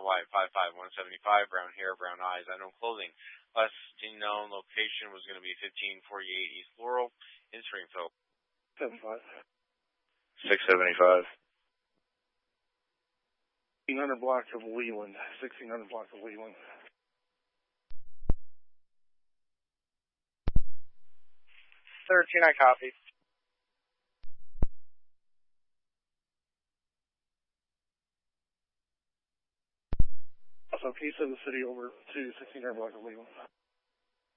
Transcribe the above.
White, 55175, brown hair, brown eyes, unknown clothing. Last known location was going to be 1548 East Laurel in Springfield. 75. 675. 1600 block of Leland. 1600 block of Leland. 13, I copy. So can you send the city over to 1600 block of Leland?